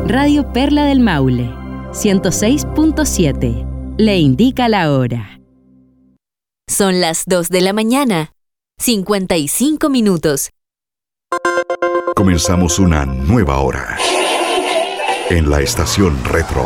Radio Perla del Maule, 106.7. Le indica la hora. Son las 2 de la mañana, 55 minutos. Comenzamos una nueva hora en la estación Retro.